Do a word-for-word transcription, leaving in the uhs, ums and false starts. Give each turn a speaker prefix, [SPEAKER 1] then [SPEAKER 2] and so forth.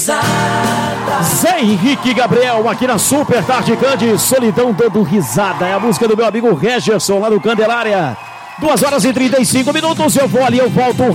[SPEAKER 1] risada.
[SPEAKER 2] Zé Henrique e Gabriel aqui na Super Tarde Cande, Solidão dando risada. É a música do meu amigo Regerson lá no Candelária. duas horas e trinta e cinco minutos, eu vou ali, eu volto